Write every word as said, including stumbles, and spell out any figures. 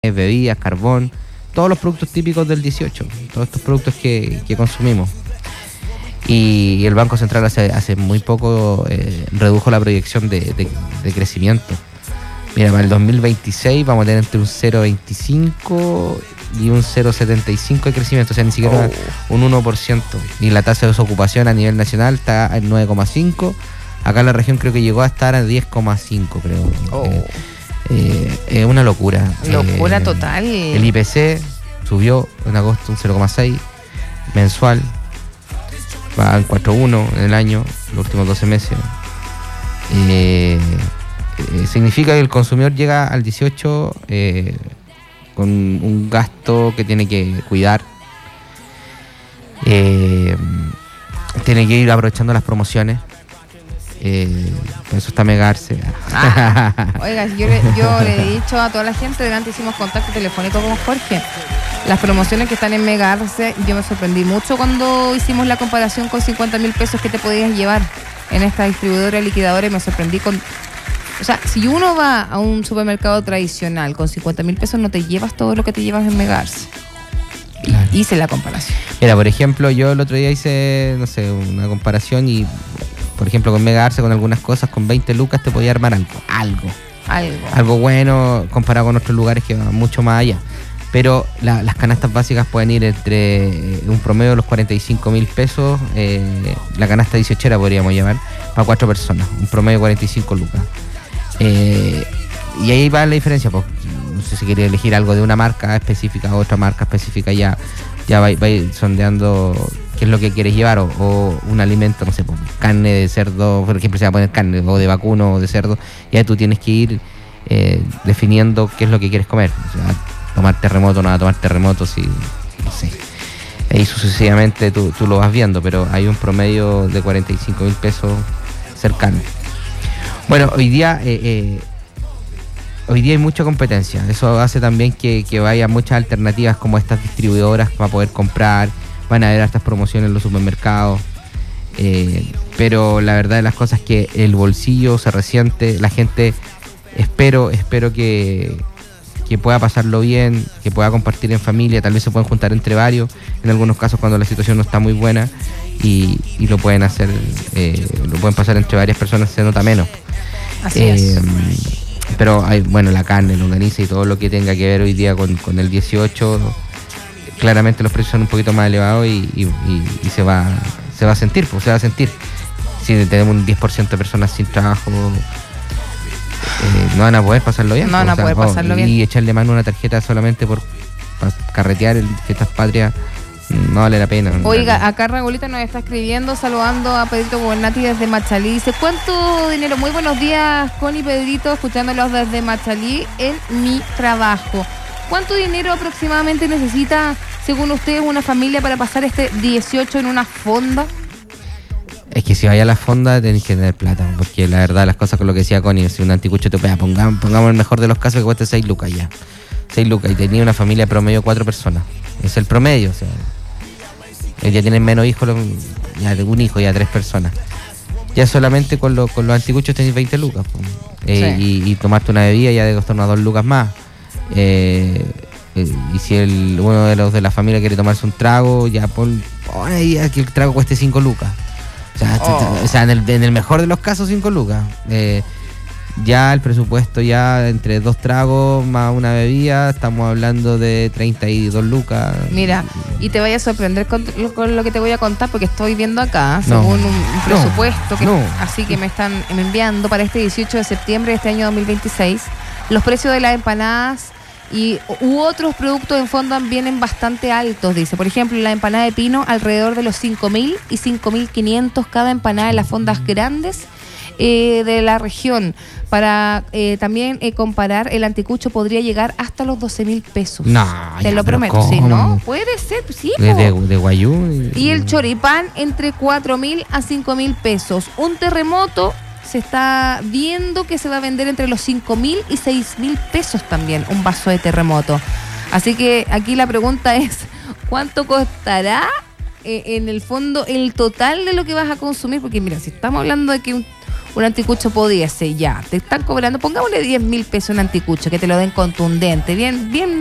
bebidas, carbón, todos los productos típicos del dieciocho, todos estos productos que, que consumimos. Y el Banco Central hace, hace muy poco eh, redujo la proyección de, de, de crecimiento. Mira, para el dos mil veintiséis vamos a tener entre un cero coma veinticinco y un cero coma setenta y cinco de crecimiento, o sea, ni siquiera oh. un uno por ciento. Y la tasa de desocupación a nivel nacional está en nueve coma cinco. Acá en la región creo que llegó a estar a diez coma cinco, creo. Oh. Eh, eh, es una locura. Locura eh, total. El I P C subió en agosto un cero coma seis mensual. Va en cuatro coma uno en el año, los últimos doce meses. Eh, eh, significa que el consumidor llega al dieciocho eh, con un gasto que tiene que cuidar. Eh, tiene que ir aprovechando las promociones. Eh, por eso está Megarse. Ah, oiga, yo le, yo le he dicho a toda la gente, delante hicimos contacto telefónico con Jorge. Las promociones que están en Megarse, yo me sorprendí mucho cuando hicimos la comparación con cincuenta mil pesos que te podías llevar en esta distribuidora liquidadora, y me sorprendí con... O sea, si uno va a un supermercado tradicional con cincuenta mil pesos, no te llevas todo lo que te llevas en Megarse. Claro. Hice la comparación. Mira, por ejemplo, yo el otro día hice, no sé, una comparación y... Por ejemplo, con Megarse, con algunas cosas, con veinte lucas te podía armar algo. Algo. Algo. Algo bueno comparado con otros lugares que van mucho más allá. Pero la, las canastas básicas pueden ir entre un promedio de los cuarenta y cinco mil pesos. Eh, la canasta dieciochera podríamos llevar para cuatro personas. Un promedio de cuarenta y cinco lucas. Eh, y ahí va la diferencia. Pues, no sé si quería elegir algo de una marca específica o otra marca específica. Ya, ya va, va sondeando qué es lo que quieres llevar, o, o un alimento, no sé, pues, carne de cerdo, por ejemplo, se va a poner carne o de vacuno o de cerdo, y ahí tú tienes que ir eh, definiendo qué es lo que quieres comer. O sea, tomar terremoto, no va a tomar terremoto, si, no sé. Ahí sucesivamente tú, tú lo vas viendo, pero hay un promedio de cuarenta y cinco mil pesos cercano. Bueno, hoy día eh, eh, hoy día hay mucha competencia. Eso hace también que, que vaya muchas alternativas como estas distribuidoras para poder comprar. Van a haber estas promociones en los supermercados, eh, pero la verdad de las cosas es que el bolsillo se resiente, la gente espero, espero que, que pueda pasarlo bien, que pueda compartir en familia, tal vez se puedan juntar entre varios, en algunos casos cuando la situación no está muy buena, y, y lo pueden hacer, eh, lo pueden pasar entre varias personas, se nota menos. Así eh, es. Pero hay, bueno, la carne, la longaniza y todo lo que tenga que ver hoy día con, con el dieciocho, claramente los precios son un poquito más elevados y, y, y, y se va se va a sentir, pues se va a sentir. Si tenemos un diez por ciento de personas sin trabajo, eh, no van a poder pasarlo bien. No van a poder oh, pasarlo y bien. Y echarle mano a una tarjeta solamente por para carretear el Fiestas Patrias no vale la pena. Oiga, no. Acá Raulita nos está escribiendo, saludando a Pedrito Gubernati desde Machalí. Dice, ¿cuánto dinero? Muy buenos días, Connie, Pedrito, escuchándolos desde Machalí en mi trabajo. ¿Cuánto dinero aproximadamente necesita, según ustedes, una familia para pasar este dieciocho en una fonda? Es que si vaya a la fonda tenés que tener plata, porque la verdad las cosas con lo que decía Connie, si un anticucho te pega, pongamos, pongamos el mejor de los casos que cueste seis lucas ya. seis lucas y tenía una familia promedio cuatro personas. Es el promedio, o sea. Ya tienen menos hijos, ya de un hijo, ya tres personas. Ya solamente con, lo, con los anticuchos tenés veinte lucas. Eh, sí. y, y tomarte una bebida ya de costar unas dos lucas más. Eh, eh, y si el, uno de los de la familia quiere tomarse un trago, ya pon, pon ahí a que el trago cueste cinco lucas. O sea, oh. o sea en, el, en el mejor de los casos cinco lucas. Eh, ya el presupuesto ya entre dos tragos más una bebida, estamos hablando de treinta y dos lucas. Mira, y te vaya a sorprender con lo, con lo que te voy a contar, porque estoy viendo acá, según no, un, un presupuesto no, que no. así que me están enviando para este dieciocho de septiembre de este año dos mil veintiséis, los precios de las empanadas y u otros productos en fonda vienen bastante altos, dice. Por ejemplo, la empanada de pino alrededor de los cinco mil y cinco mil quinientos cada empanada en las fondas grandes eh, de la región. Para eh, también eh, comparar, el anticucho podría llegar hasta los doce mil pesos. No, te ya, lo prometo. Sí, ¿no? Puede ser, sí. De, de, de guayú. Y, y el choripán entre cuatro mil a cinco mil pesos. Un terremoto se está viendo que se va a vender entre los cinco mil y seis mil pesos también, un vaso de terremoto. Así que aquí la pregunta es, ¿cuánto costará eh, en el fondo el total de lo que vas a consumir? Porque mira, si estamos hablando de que un un anticucho pudiese, ya, te están cobrando, pongámosle diez mil pesos un anticucho, que te lo den contundente, bien, bien